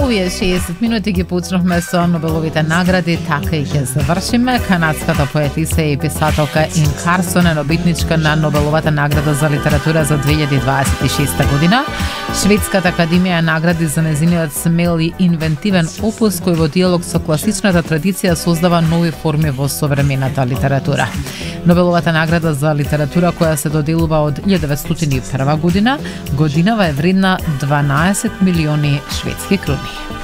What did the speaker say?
Овие 60 минути ги почнавме со Нобеловите награди, така и ќе завршиме. Канадската поетиса и писателка Ин Карсон е добитничка на Нобеловата награда за литература за 2026 година. Шведската академија награди за незиниот смел и инвентивен опус кој во диалог со класичната традиција создава нови форми во современата литература. Нобеловата награда за литература која се доделува од 1901 година, годинава е вредна 12 милиони шведски крони.